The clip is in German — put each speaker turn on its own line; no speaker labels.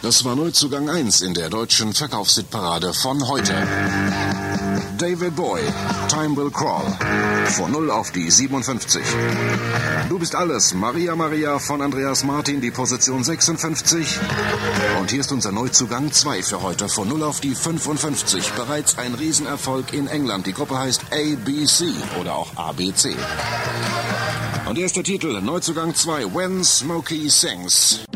Das war Neuzugang 1 in der deutschen Verkaufshitparade von heute. David Bowie, Time Will Crawl. Von 0 auf die 57. Du bist alles, Maria Maria von Andreas Martin, die Position 56. Und hier ist unser Neuzugang 2 für heute, von 0 auf die 55. Bereits ein Riesenerfolg in England. Die Gruppe heißt ABC oder auch ABC. Und erster Titel, Neuzugang 2, When Smokey Sings.